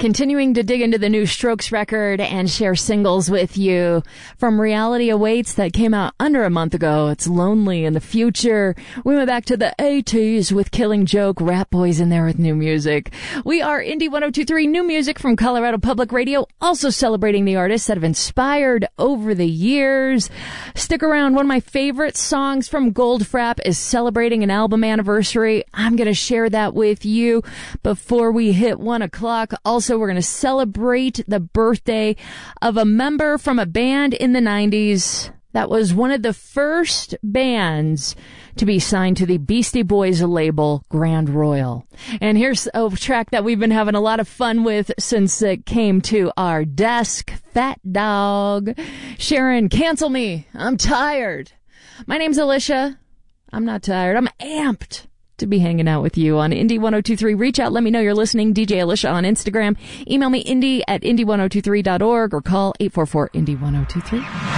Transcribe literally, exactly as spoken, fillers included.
Continuing to dig into the new Strokes record and share singles with you. From Reality Awaits, that came out under a month ago, it's Lonely in the Future. We went back to the eighties with Killing Joke, Rat Boys in there with new music. We are Indie one oh two point three, new music from Colorado Public Radio, also celebrating the artists that have inspired over the years. Stick around. One of my favorite songs from Goldfrapp is celebrating an album anniversary. I'm going to share that with you before we hit one o'clock. Also, we're going to celebrate the birthday of a member from a band in the nineties that was one of the first bands to be signed to the Beastie Boys label, Grand Royal. And here's a track that we've been having a lot of fun with since it came to our desk. Fat Dog. Sharon, cancel me. I'm tired. My name's Alicia. I'm not tired. I'm amped to be hanging out with you on Indie one oh two point three. Reach out. Let me know you're listening. D J Alicia on Instagram. Email me indie at indie one oh two three dot org or call eight four four indie one oh two three.